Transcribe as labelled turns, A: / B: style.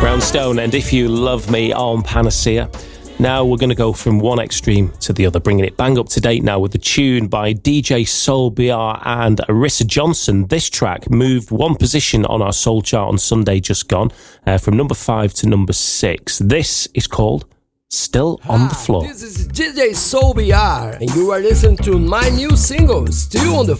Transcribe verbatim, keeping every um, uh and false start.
A: Brownstone and If You Love Me on Panacea. Now we're going to go from one extreme to the other, bringing it bang up to date now with a tune by D J Soul B R and Arissa Johnson. This track moved one position on our soul chart on Sunday just gone, uh, from number five to number six. This is called Still on the Floor.
B: This is D J Soul B R and you are listening to my new single, Still on the